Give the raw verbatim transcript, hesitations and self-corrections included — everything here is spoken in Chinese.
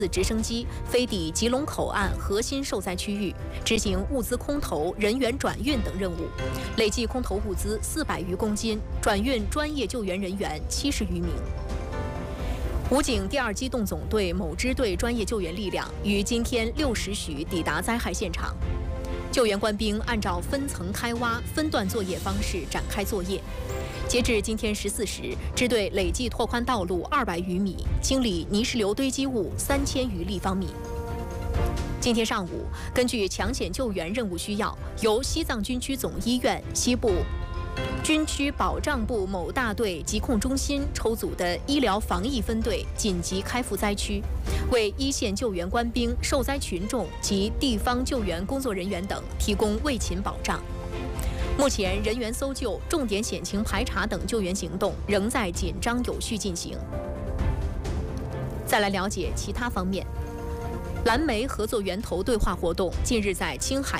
直升机飞抵吉隆口岸核心受灾区域，执行物资空投、人员转运等任务，累计空投物资四百余公斤，转运专业救援人员七十余名。武警第二机动总队某支队专业救援力量于今天六时许抵达灾害现场，救援官兵按照分层开挖、分段作业方式展开作业。截至今天十四时，支队累计拓宽道路二百余米，清理泥石流堆积物三千余立方米。今天上午，根据抢险救援任务需要，由西藏军区总医院西部军区保障部某大队疾控中心抽组的医疗防疫分队紧急开赴灾区，为一线救援官兵、受灾群众及地方救援工作人员等提供卫勤保障。目前，人员搜救、重点险情排查等救援行动仍在紧张有序进行。再来了解其他方面，蓝莓合作源头对话活动近日在青海